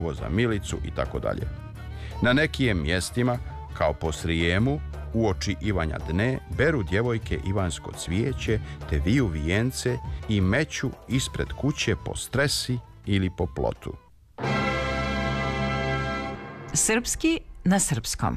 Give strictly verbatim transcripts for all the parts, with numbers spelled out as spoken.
za Milicu i tako dalje. Na nekim mjestima, kao po Srijemu, uoči Ivanja dne, beru djevojke ivansko cvijeće, te viju vijence i meću ispred kuće po stresi ili po plotu. Srpski na srpskom.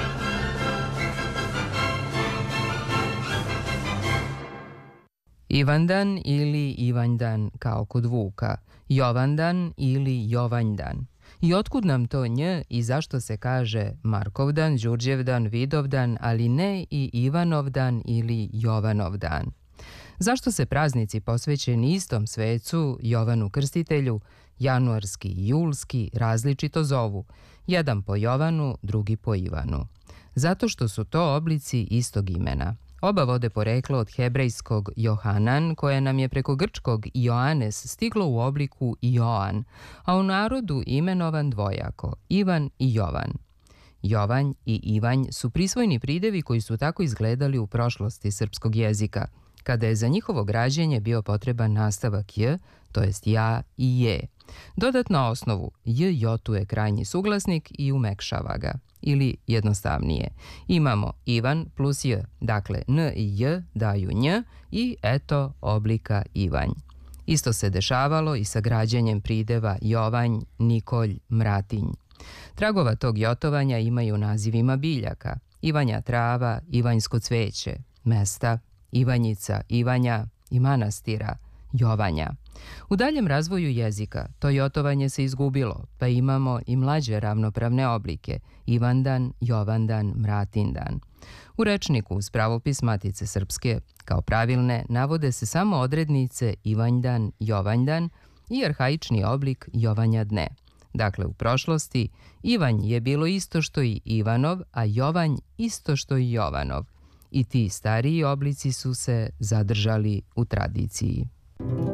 Ivandan ili Ivanjdan kao kod Vuka, Jovandan ili Jovanjdan. I otkud nam to nj i zašto se kaže Markovdan, Đurđevdan, Vidovdan, ali ne i Ivanovdan ili Jovanovdan? Zašto se praznici posvećeni istom svecu, Jovanu Krstitelju, januarski i julski, različito zovu, jedan po Jovanu, drugi po Ivanu? Zato što su to oblici istog imena. Oba vode poreklo od hebrejskog Johanan, koje nam je preko grčkog Ioanes stiglo u obliku Joan, a u narodu imenovan dvojako, Ivan i Jovan. Jovanj i Ivanj su prisvojni pridevi koji su tako izgledali u prošlosti srpskog jezika, kada je za njihovo građenje bio potreban nastavak j, to jest ja i je. Dodatno osnovu j jotuje krajnji suglasnik i umekšava ga. Ili jednostavnije, imamo Ivan plus j, dakle n i j daju nj i eto oblika Ivanj. Isto se dešavalo i sa građenjem prideva Jovanj, Nikolj, Mratinj. Tragova tog jotovanja imaju nazivima biljaka, Ivanja trava, Ivanjsko cveće, mesta, Ivanjica, Ivanja i manastira, Jovanja. U daljem razvoju jezika to jotovanje se izgubilo, pa imamo i mlađe ravnopravne oblike Ivandan, Jovandan, Mratindan. U rečniku uz pravopis Matice Srpske kao pravilne navode se samo odrednice Ivanjdan, Jovanjdan i arhaični oblik Jovanja dne. Dakle, u prošlosti Ivanj je bilo isto što i Ivanov, a Jovanj isto što i Jovanov. I ti stariji oblici su se zadržali u tradiciji.